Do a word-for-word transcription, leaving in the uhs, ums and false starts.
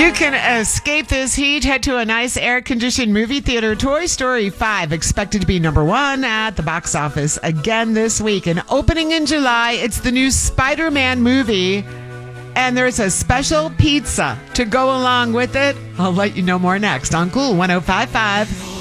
You can escape this heat. Head to a nice air-conditioned movie theater. Toy Story five expected to be number one at the box office again this week. And opening in July, it's the new Spider-Man movie. And there's a special pizza to go along with it. I'll let you know more next on Cool one oh five point five.